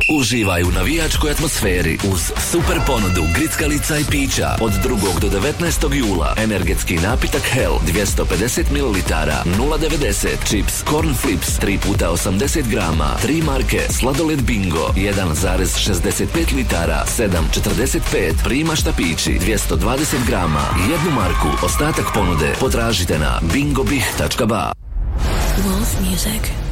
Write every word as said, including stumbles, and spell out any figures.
Uživaj u navijačkoj atmosferi uz super ponudu grickalica i pića od drugog do devetnaestog jula. Energetski napitak Hell dvjesto pedeset mililitara nula devedeset, čips Corn Flips tri puta osamdeset grama, tri marke sladoled Bingo jedan zarez šezdeset pet litara sedam četrdeset pet, prima štapići dvjesto dvadeset grama, jednu marku. Ostatak ponude potražite na bingobih tačka ba. World music.